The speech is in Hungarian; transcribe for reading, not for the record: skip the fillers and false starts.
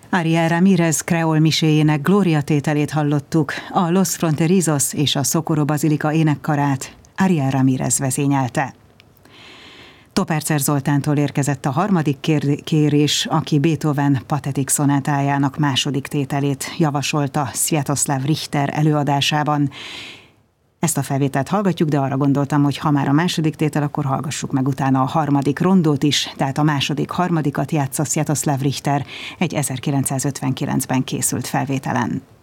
Ariel Ramírez kreol miséjének Gloria tételét hallottuk, a Los Fronterizos és a Socorro Bazilika énekkarát Ariel Ramírez vezényelte. Toppercer Zoltántól érkezett a harmadik kérés, aki Beethoven patetik szonátájának második tételét javasolta Sviatoslav Richter előadásában. Ezt a felvételt hallgatjuk, de arra gondoltam, hogy ha már a második tétel, akkor hallgassuk meg utána a harmadik rondót is, tehát a második harmadikat játsza Sviatoslav Richter egy 1959-ben készült felvételen.